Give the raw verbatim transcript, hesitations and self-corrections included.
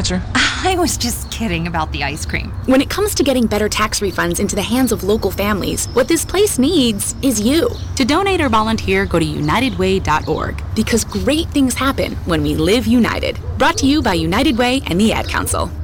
answer? I was just kidding about the ice cream. When it comes to getting better tax refunds into the hands of local families, what this place needs is you. To donate or volunteer, go to united way dot org. Because great things happen when we live united. Brought to you by United Way and the Ad Council.